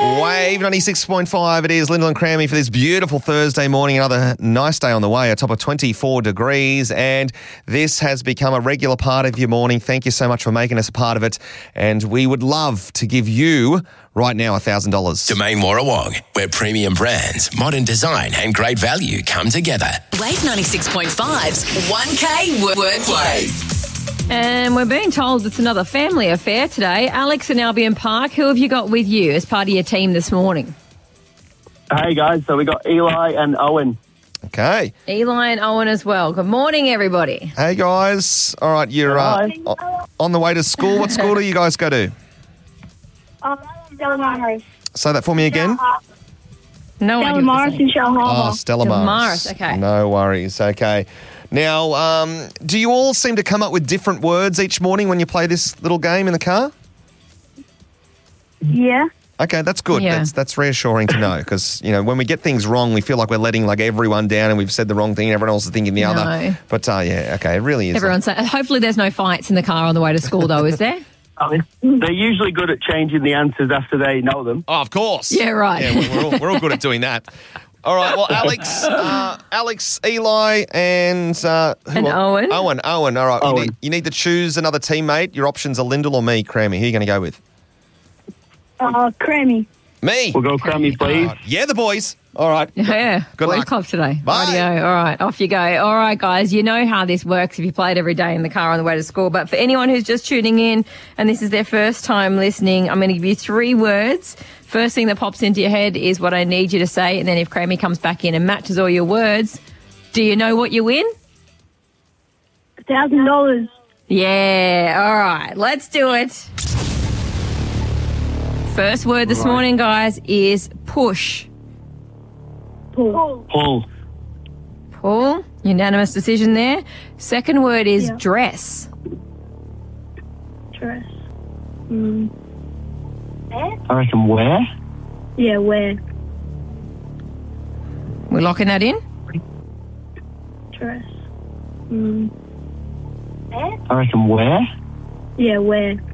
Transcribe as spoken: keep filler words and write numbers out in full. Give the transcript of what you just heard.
Wave ninety-six point five. It is Lyndall and Crammy for this beautiful Thursday morning. Another nice day on the way, a top of twenty-four degrees. And this has become a regular part of your morning. Thank you so much for making us a part of it. And we would love to give you right now one thousand dollars. Domain Warrawong, where premium brands, modern design and great value come together. Wave ninety-six point five's one K Wordplay. And we're being told it's another family affair today. Alex and Albion Park, who have you got with you as part of your team this morning? Hey, guys. So we got Eli and Owen. Okay. Eli and Owen as well. Good morning, everybody. Hey, guys. All right, you're uh, o- on the way to school. What school do you guys go to? Um, Stella Maris. Say that for me again. No Stella idea what Maris you're and saying. Shell Oh, Harbour. Stella Stella Maris. Maris, okay. No worries. Okay. Now, um, do you all seem to come up with different words each morning when you play this little game in the car? Yeah. Okay, that's good. Yeah. That's that's reassuring to know because, you know, when we get things wrong, we feel like we're letting like everyone down and we've said the wrong thing and everyone else is thinking the No. other. But, uh, yeah, okay, it really is. Everyone's saying, hopefully there's no fights in the car on the way to school, though, is there? I mean, they're usually good at changing the answers after they know them. Oh, of course. Yeah, right. Yeah, we're, we're, all, we're all good at doing that. All right, well, Alex, uh, Alex, Eli, and... Uh, who And el- Owen. Owen, Owen, all right. You Owen. need, you need to choose another teammate. Your options are Lyndall or me, Crammy. Who are you going to go with? Uh, Crammy. Me. We'll go Crammy, please. Uh, yeah, the boys. All right. Yeah. Good Boys luck. Club today. Bye. Rightio. All right. Off you go. All right, guys. You know how this works if you play it every day in the car on the way to school. But for anyone who's just tuning in and this is their first time listening, I'm going to give you three words. First thing that pops into your head is what I need you to say. And then if Crammy comes back in and matches all your words, do you know what you win? A thousand dollars. Yeah. All right. Let's do it. First word this morning, guys, is push. Pull. Pull. Paul, unanimous decision there. Second word is Yeah. dress. Dress. Mm. I reckon where? Yeah, where? We're locking that in? Dress. Mm. I reckon where? Yeah, where?